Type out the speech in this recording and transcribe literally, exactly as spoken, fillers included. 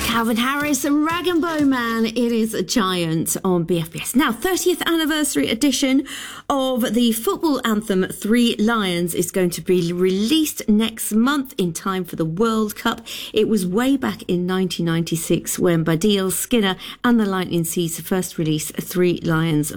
Calvin Harris and Rag and Bone Man. It is a giant on B F B S. Now, thirtieth anniversary edition of the football anthem Three Lions is going to be released next month in time for the World Cup. It was way back in nineteen ninety-six when Baddiel, Skinner and the Lightning Seeds first released Three Lions